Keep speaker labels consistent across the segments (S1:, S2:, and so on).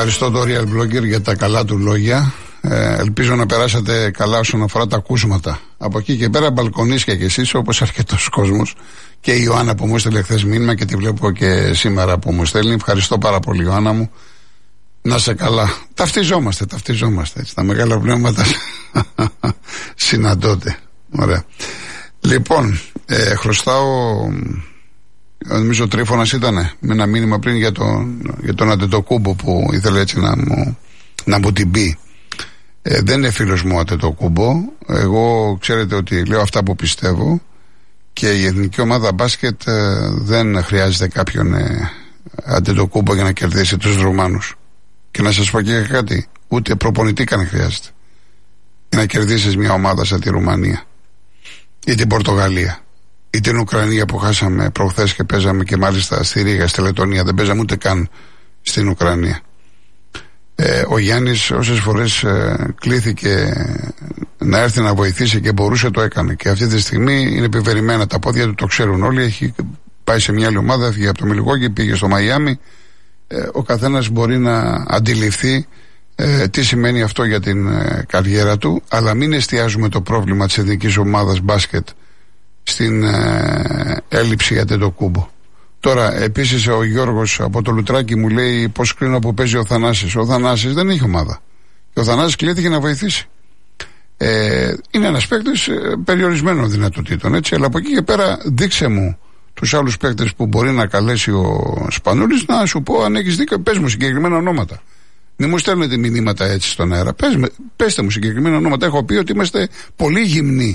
S1: Ευχαριστώ τον Real Blogger για τα καλά του λόγια. Ελπίζω να περάσατε καλά όσον αφορά τα ακούσματα. Από εκεί και πέρα μπαλκονίσια κι εσείς, όπως αρκετός κόσμος. Και η Ιωάννα που μου έστειλε χθες μήνυμα και τη βλέπω και σήμερα που μου στέλνει. Ευχαριστώ πάρα πολύ, Ιωάννα μου. Να σε καλά. Ταυτιζόμαστε έτσι. Τα μεγάλα πνεύματα συναντώνται. Ωραία. Λοιπόν, χρωστάω, νομίζω Τρίφωνας ήτανε, με ένα μήνυμα πριν για τον Αντετοκούμπο που ήθελε έτσι να μου την πει. Δεν είναι φίλος μου ο Αντετοκούμπο. Εγώ ξέρετε ότι λέω αυτά που πιστεύω και η εθνική ομάδα μπάσκετ δεν χρειάζεται κάποιον Αντετοκούμπο για να κερδίσει τους Ρουμάνους. Και να σας πω και κάτι, ούτε προπονητή καν χρειάζεται για να κερδίσεις μια ομάδα σαν τη Ρουμανία ή την Πορτογαλία ή την Ουκρανία που χάσαμε προχθές και παίζαμε και μάλιστα στη Ρήγα, στη Λετωνία. Δεν παίζαμε ούτε καν στην Ουκρανία. Ο Γιάννης όσες φορές κλήθηκε να έρθει να βοηθήσει και μπορούσε, το έκανε. Και αυτή τη στιγμή είναι επιβερημένα τα πόδια του, το ξέρουν όλοι. Έχει πάει σε μια άλλη ομάδα, έφυγε από το Μιλγουόκι, πήγε στο Μαϊάμι. Ο καθένας μπορεί να αντιληφθεί τι σημαίνει αυτό για την καριέρα του, αλλά μην εστιάζουμε το πρόβλημα της εθνικής ομάδας μπάσκετ στην έλλειψη για Αντετοκούμπο. Τώρα επίσης ο Γιώργος από το Λουτράκι μου λέει πως κρίνω που παίζει ο Θανάσης. Ο Θανάσης δεν έχει ομάδα και ο Θανάσης κλείθηκε να βοηθήσει. Είναι ένας παίκτης περιορισμένων δυνατοτήτων, έτσι, αλλά από εκεί και πέρα δείξε μου τους άλλους παίκτες που μπορεί να καλέσει ο Σπανούλης, να σου πω αν έχεις δίκιο. Πες μου συγκεκριμένα ονόματα. Μην μου στέλνετε μηνύματα έτσι στον αέρα. Πέστε μου συγκεκριμένα ονόματα. Έχω πει ότι είμαστε πολύ γυμνοί.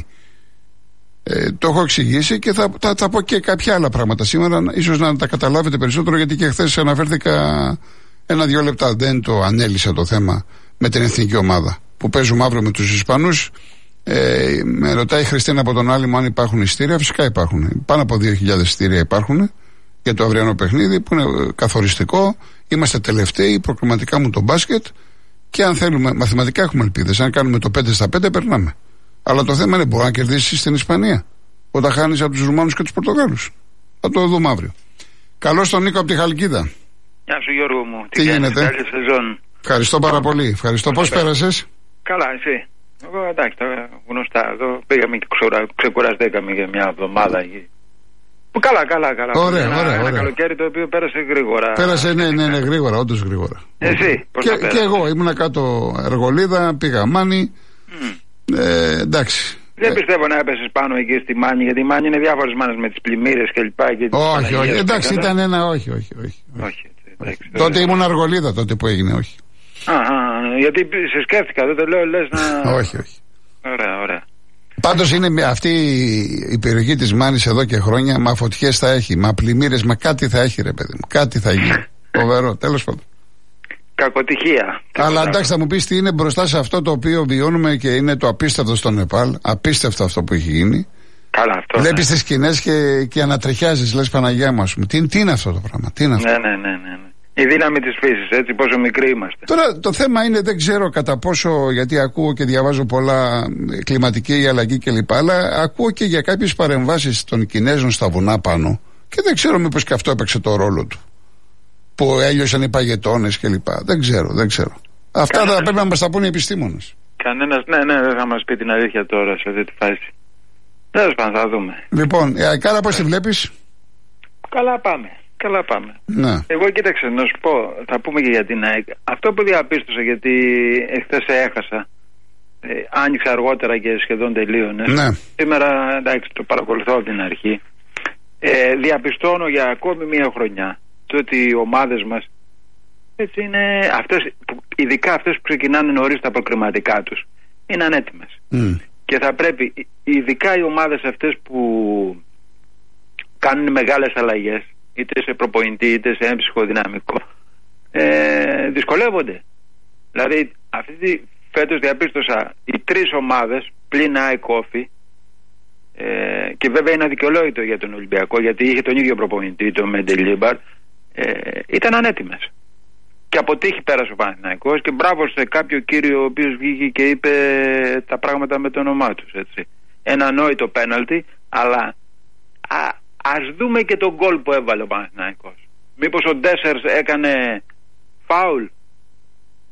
S1: Το έχω εξηγήσει και θα πω και κάποια άλλα πράγματα σήμερα, ίσως να τα καταλάβετε περισσότερο, γιατί και χθες αναφέρθηκα 1-2 λεπτά. Δεν το ανέλησα το θέμα με την εθνική ομάδα που παίζουμε αύριο με τους Ισπανούς. Με ρωτάει η Χριστίνα από τον Άλυμο αν υπάρχουν ειστήρια. Φυσικά υπάρχουν. Πάνω από 2.000 ειστήρια υπάρχουν για το αυριανό παιχνίδι που είναι καθοριστικό. Είμαστε τελευταίοι προκριματικά μου το μπάσκετ και αν θέλουμε, μαθηματικά έχουμε ελπίδες. Αν κάνουμε το 5-5 περνάμε. Αλλά το θέμα είναι μπορεί να κερδίσει στην Ισπανία όταν χάνεις από τους Ρουμάνους και τους Πορτογάλους. Θα το δούμε αύριο. Καλώς τον Νίκο από τη Χαλκίδα.
S2: Γεια σου Γιώργο μου.
S1: Τι γίνεται?
S2: Καλή σεζόν.
S1: Ευχαριστώ πάρα πολύ. Ευχαριστώ. Πώς πέρασες?
S2: Καλά, εσύ? Εγώ εντάξει, τώρα γνωστά. Εδώ πήγαμε και ξεκουραστήκαμε για μια εβδομάδα εκεί. Καλά.
S1: Ωραία.
S2: Ένα καλοκαίρι το οποίο πέρασε γρήγορα.
S1: Πέρασε, ναι, γρήγορα, όντως γρήγορα.
S2: Εσύ, πώς
S1: και εγώ ήμουνα κάτω Εργολίδα, πήγα Μάνη. Εντάξει.
S2: Δεν πιστεύω να έπεσες πάνω εκεί στη Μάνη, γιατί η Μάνη είναι διάφορες μάνες με τις πλημμύρες κλπ.
S1: Όχι. Εντάξει, ήταν ένα όχι. Τότε ήμουν Αργολίδα τότε που έγινε, όχι.
S2: Γιατί σε σκέφτηκα, δεν το λέω, λες να...
S1: Όχι.
S2: Ωραία.
S1: Πάντως είναι αυτή η περιοχή της Μάνης εδώ και χρόνια, μα φωτιές θα έχει, μα πλημμύρες, μα κάτι θα έχει ρε παιδί μου, κάτι θα γίνει. Φοβερό, τέλος πάντων.
S2: Κακοτυχία.
S1: Αλλά εντάξει, θα μου πεις τι είναι μπροστά σε αυτό το οποίο βιώνουμε και είναι το απίστευτο στο Νεπάλ. Απίστευτο αυτό που έχει γίνει.
S2: Καλά, αυτό.
S1: Βλέπεις τις σκηνές και ανατριχιάζεις, λες Παναγιά μου, ας πούμε. Τι είναι αυτό το πράγμα, τι είναι αυτό?
S2: Ναι. Η δύναμη της φύσης, έτσι, πόσο μικροί είμαστε.
S1: Τώρα το θέμα είναι, δεν ξέρω κατά πόσο, γιατί ακούω και διαβάζω πολλά κλιματική αλλαγή κλπ. Αλλά ακούω και για κάποιες παρεμβάσεις των Κινέζων στα βουνά πάνω. Και δεν ξέρω μήπως και αυτό έπαιξε το ρόλο του. Που έλειωσαν οι παγετώνες κλπ. Δεν ξέρω. Αυτά θα πρέπει να μας τα πούνε οι επιστήμονες.
S2: Κανένας, ναι, δεν θα μας πει την αλήθεια τώρα σε αυτή τη φάση. Τέλος πάντων, θα δούμε.
S1: Λοιπόν, Κάρα, πώς τη βλέπεις?
S2: Καλά πάμε.
S1: Ναι.
S2: Εγώ κοίταξε, να σου πω, θα πούμε και για την ΑΕΚ. Αυτό που διαπίστωσα, γιατί εχθές έχασα, άνοιξα αργότερα και σχεδόν τελείωνε. Ναι. Σήμερα, εντάξει, το παρακολουθώ από την αρχή. Διαπιστώνω για ακόμη μία χρονιά το ότι οι ομάδες μας, έτσι είναι, ειδικά αυτές που ξεκινάνε νωρίς τα προκριματικά τους, είναι ανέτοιμες. Και θα πρέπει, ειδικά οι ομάδες αυτές που κάνουν μεγάλες αλλαγές, είτε σε προπονητή είτε σε ένα ψυχοδυναμικό, δυσκολεύονται. Δηλαδή φέτος διαπίστωσα οι τρεις ομάδες πλην ΑΕΚ Όφη, και βέβαια είναι αδικαιολόγητο για τον Ολυμπιακό γιατί είχε τον ίδιο προπονητή, τον Μεντελίμπαρ, ήταν ανέτοιμες. Και από τύχη πέρασε ο Παναθηναϊκός και μπράβο σε κάποιο κύριο ο οποίος βγήκε και είπε τα πράγματα με το όνομά τους, έτσι. Ένα ανόητο πέναλτι, αλλά ας δούμε και τον γκολ που έβαλε ο Παναθηναϊκός. Μήπως ο Ντέσσερς έκανε φάουλ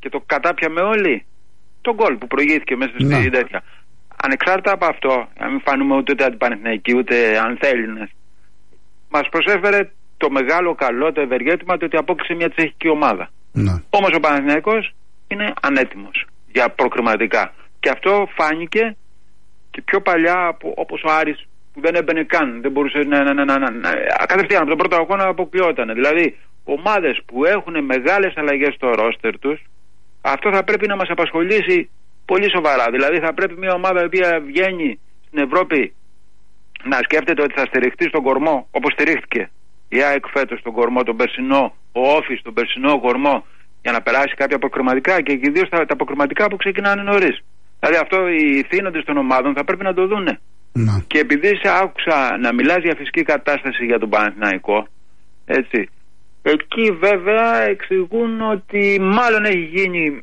S2: και το κατάπιαμε όλοι. Το γκολ που προηγήθηκε μέσα στη τέτοια. Ανεξάρτητα από αυτό, να μην φανούμε ούτε αντιπανεθνικοί ούτε ανθέλληνες, μας προσέφερε το μεγάλο καλό, το ευεργέτημα το ότι απόκτησε μια τσεχική ομάδα. Όμως ο Παναθηναϊκός είναι ανέτοιμος για προκριματικά. Και αυτό φάνηκε και πιο παλιά όπως ο Άρης που δεν έμπαινε καν, δεν μπορούσε κατευθείαν από τον πρώτο αγώνα αποκλειόταν. Δηλαδή ομάδες που έχουν μεγάλες αλλαγές στο ρόστερ τους, αυτό θα πρέπει να μας απασχολήσει πολύ σοβαρά. Δηλαδή θα πρέπει μια ομάδα η οποία βγαίνει στην Ευρώπη να σκέφτεται ότι θα στηριχτεί στον κορμό όπως στηρίχθηκε η ΑΕΚ φέτος στον κορμό τον περσινό, ο Όφης τον περσινό κορμό, για να περάσει κάποια αποκριματικά και ιδίως τα αποκριματικά που ξεκινάνε νωρίς. Δηλαδή αυτό οι θύνοντες των ομάδων θα πρέπει να το δούνε. Και επειδή σε άκουσα να μιλάς για φυσική κατάσταση για τον Παναθηναϊκό, έτσι, εκεί βέβαια εξηγούν ότι μάλλον έχει γίνει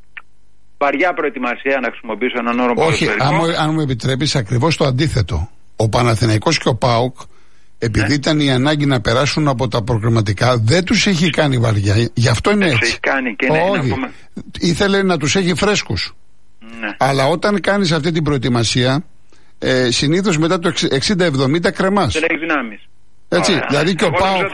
S2: βαριά προετοιμασία, να χρησιμοποιήσω έναν όρο.
S1: Όχι, αν μου επιτρέπεις, ακριβώς το αντίθετο. Ο Παναθηναϊκός και ο ΠΑΟΚ, επειδή ήταν η ανάγκη να περάσουν από τα προκριματικά, δεν τους έχει κάνει βαριά. Γι' αυτό είναι έτσι.
S2: Έχει κάνει και
S1: ήθελε να τους έχει φρέσκους. Αλλά όταν κάνεις αυτή την προετοιμασία, συνήθως μετά το 60-70 κρεμάς.
S2: Δεν έχει δυνάμεις.
S1: Έτσι, δηλαδή και ο ΠΑΟΚ,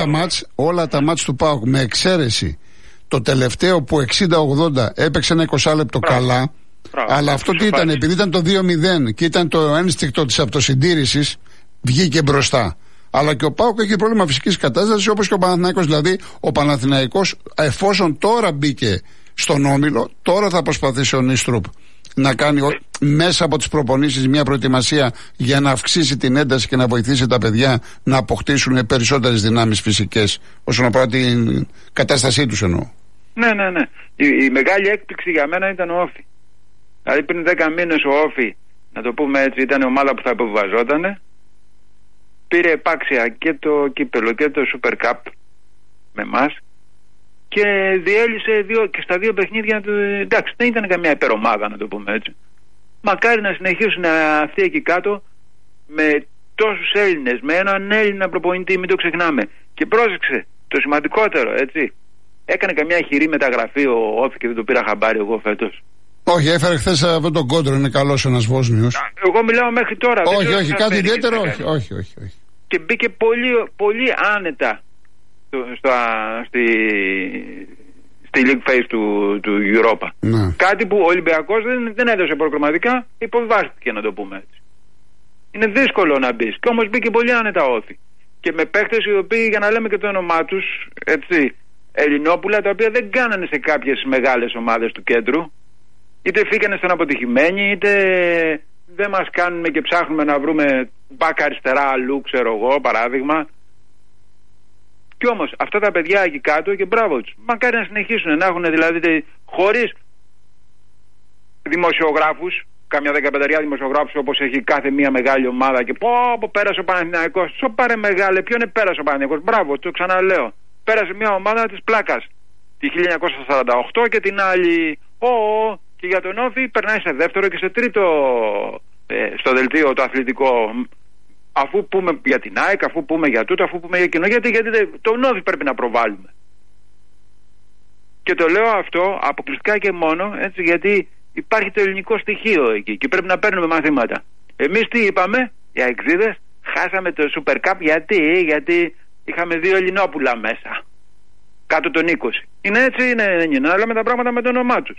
S1: όλα τα μάτς του ΠΑΟΚ, με εξαίρεση το τελευταίο που 60-80 έπαιξε ένα 20 λεπτό καλά. Αλλά αυτό τι ήταν, επειδή ήταν το 2-0 και ήταν το ένστικτο της αυτοσυντήρησης, βγήκε μπροστά. Αλλά και ο ΠΑΟΚ έχει πρόβλημα φυσικής κατάστασης, όπως και ο Παναθηναϊκός. Δηλαδή, ο Παναθηναϊκός, εφόσον τώρα μπήκε στον όμιλο, τώρα θα προσπαθήσει ο Νίστρουπ να κάνει μέσα από τις προπονήσεις μια προετοιμασία για να αυξήσει την ένταση και να βοηθήσει τα παιδιά να αποκτήσουν περισσότερες δυνάμεις φυσικές όσον αφορά την κατάστασή τους, εννοώ.
S2: Ναι. Η μεγάλη έκπληξη για μένα ήταν ο Όφη. Δηλαδή πριν 10 μήνες ο Όφη, να το πούμε έτσι, ήταν η ομάδα που θα υποβιβαζότανε. Πήρε επάξια και το κύπελο και το Super Cup με εμάς και διέλυσε και στα δύο παιχνίδια του. Εντάξει, δεν ήταν καμία υπερομάδα, να το πούμε έτσι. Μακάρι να συνεχίσουν αυτοί εκεί κάτω με τόσους Έλληνες, με έναν Έλληνα προπονητή, μην το ξεχνάμε. Και πρόσεξε, το σημαντικότερο, έτσι. Έκανε καμιά χειρή μεταγραφή ο Όφη και δεν το πήρα χαμπάρι εγώ φέτος.
S1: Όχι, έφερε χθες αυτόν τον Κόντρο, είναι καλός ένας Βόσνιος.
S2: Εγώ μιλάω μέχρι τώρα.
S1: Όχι, κάτι ιδιαίτερο, όχι.
S2: Και μπήκε πολύ άνετα στη League Phase του Europa.
S1: Ναι.
S2: Κάτι που ο Ολυμπιακός δεν έδωσε προκριματικά, υποβιβάστηκε, να το πούμε έτσι. Είναι δύσκολο να μπεις. Και όμως μπήκε πολύ άνετα Όφη. Και με παίχτες οι οποίοι, για να λέμε και το όνομά τους, έτσι, Ελληνόπουλα, τα οποία δεν κάνανε σε κάποιες μεγάλες ομάδες του κέντρου. Είτε φύγανε στον αποτυχημένοι, είτε δεν μας κάνουμε και ψάχνουμε να βρούμε μπακ αριστερά αλλού, ξέρω εγώ, παράδειγμα. Κι όμως αυτά τα παιδιά εκεί κάτω, και μπράβο τους, μακάρι να συνεχίσουν να έχουν, δηλαδή, χωρίς δημοσιογράφους, καμιά 15 δημοσιογράφους όπως έχει κάθε μία μεγάλη ομάδα, και πω πέρασε ο Παναθηναϊκός. Πάρε μεγάλε, ποιον πέρασε ο Παναθηναϊκός? Μπράβο, το ξαναλέω. Πέρασε μια ομάδα της πλάκας τη 1948 και την άλλη και για τον Όφη περνάει σε δεύτερο και σε τρίτο στο δελτίο το αθλητικό. Αφού πούμε για την ΑΕΚ, αφού πούμε για τούτο, αφού πούμε για κοινό, γιατί τον Όφη πρέπει να προβάλλουμε. Και το λέω αυτό αποκλειστικά και μόνο έτσι, γιατί υπάρχει το ελληνικό στοιχείο εκεί και πρέπει να παίρνουμε μαθήματα. Εμείς τι είπαμε, οι αεξίδες, χάσαμε το Super Cup γιατί είχαμε 2 Ελληνόπουλα μέσα, κάτω των 20. Είναι έτσι, δεν είναι, αλλά με τα πράγματα με το όνομά τους.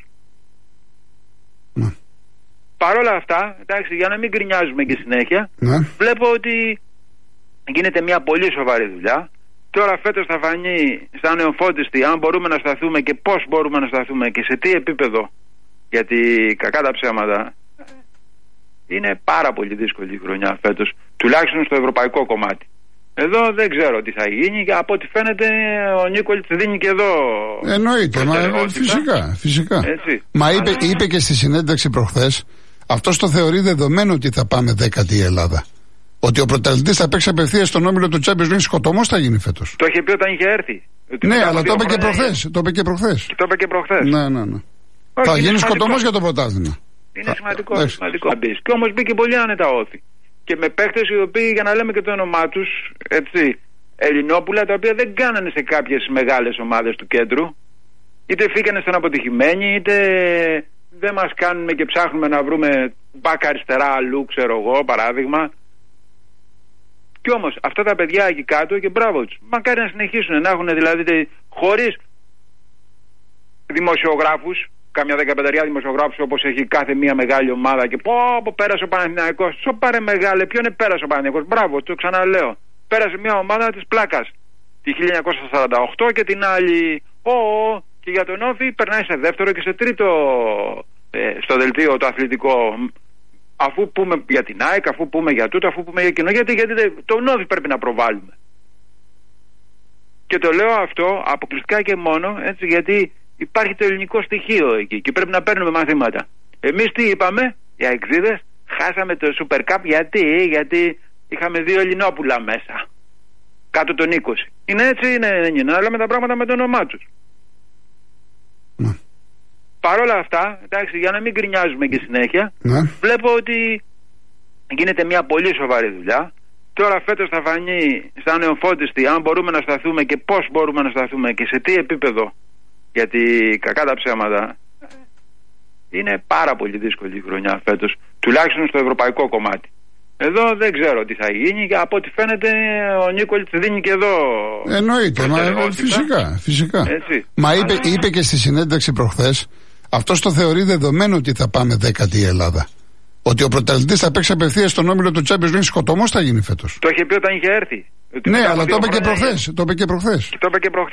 S2: Παρ' όλα αυτά, εντάξει, για να μην γκρινιάζουμε και συνέχεια, βλέπω ότι γίνεται μια πολύ σοβαρή δουλειά. Τώρα φέτος θα φανεί σαν νεοφώτιστη αν μπορούμε να σταθούμε και πώς μπορούμε να σταθούμε και σε τι επίπεδο. Γιατί κακά τα ψέματα, είναι πάρα πολύ δύσκολη η χρονιά φέτος, τουλάχιστον στο ευρωπαϊκό κομμάτι. Εδώ δεν ξέρω τι θα γίνει και από ό,τι φαίνεται ο Νίκολιτς δίνει και εδώ.
S1: Εννοείται, φυσικά. Μα είπε και στη συνέντευξη προχθές, αυτός το θεωρεί δεδομένο ότι θα πάμε 10η η Ελλάδα. Ότι ο πρωταθλητής θα παίξει απευθείας στον όμιλο του Champions League, σκοτωμός θα γίνει φέτος.
S2: Το είχε πει όταν είχε έρθει.
S1: Ναι, αλλά το είπε και προχθές. Το είπε και προχθές. Ναι. Θα γίνει σκοτωμός για το πρωτάθλημα.
S2: Είναι σημαντικό. Και όμως μπήκε πολύ άνετα Όφη. Και με παίχτες οι οποίοι, για να λέμε και το όνομά τους, έτσι, Ελληνόπουλα, τα οποία δεν κάνανε σε κάποιες μεγάλες ομάδες του κέντρου. είτε φύγανε στον αποτυχημένοι, είτε δεν μας κάνουμε και ψάχνουμε να βρούμε μπάκα αριστερά αλλού, ξέρω εγώ, παράδειγμα. Κι όμως αυτά τα παιδιά εκεί κάτω, και μπράβο τους, μακάρι να συνεχίσουν να έχουν δηλαδή χωρίς δημοσιογράφους, καμιά 15 δημοσιογράφους όπως έχει κάθε μία μεγάλη ομάδα, και πω πέρασε ο Παναθηναϊκός. Σοπάρε μεγάλε, ποιον πέρασε ο Παναθηναϊκός? Μπράβο, το ξαναλέω. Πέρασε μια ομάδα της πλάκας τη 1948 και την άλλη και για τον Όφη περνάει σε δεύτερο και σε τρίτο στο δελτίο το αθλητικό. Αφού πούμε για την ΑΕΚ, αφού πούμε για τούτο, αφού πούμε για κοινό, γιατί τον Όφη πρέπει να προβάλλουμε. Και το λέω αυτό αποκλειστικά και μόνο έτσι, γιατί υπάρχει το ελληνικό στοιχείο εκεί και πρέπει να παίρνουμε μαθήματα. Εμείς τι είπαμε, οι αεξίδες, χάσαμε το Super Cup γιατί είχαμε 2 Ελληνόπουλα μέσα, κάτω των 20. Είναι έτσι, είναι να λέμε τα πράγματα με το όνομά τους. Παρ' όλα αυτά, εντάξει, για να μην γκρινιάζουμε και συνέχεια, βλέπω ότι γίνεται μια πολύ σοβαρή δουλειά. Τώρα φέτος θα φανεί σαν νεοφώτιστη αν μπορούμε να σταθούμε και πώς μπορούμε να σταθούμε και σε τι επίπεδο. Γιατί κακά τα ψέματα, είναι πάρα πολύ δύσκολη η χρονιά φέτος, τουλάχιστον στο ευρωπαϊκό κομμάτι. Εδώ δεν ξέρω τι θα γίνει και από ό,τι φαίνεται ο Νίκολιτς δίνει και εδώ.
S1: Εννοείται, φυσικά. Μα είπε και στη συνέντευξη προχθές, αυτός το θεωρεί δεδομένο ότι θα πάμε 10η η Ελλάδα. Ότι ο πρωταθλητής θα παίξει απευθείας στον όμιλο του Champions League, σκοτωμός θα γίνει φέτος.
S2: Το είχε πει όταν είχε έρθει.
S1: Ναι, αλλά το είπε και προχθές.